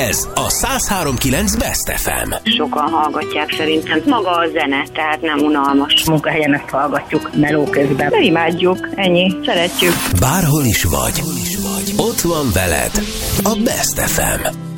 Ez a 103.9 Best FM. Sokan hallgatják szerintem. Maga a zene, tehát nem unalmas. Munkahelyen ezt hallgatjuk meló közben. De imádjuk, ennyi, szeretjük. Bárhol is vagy, ott van veled a Best FM.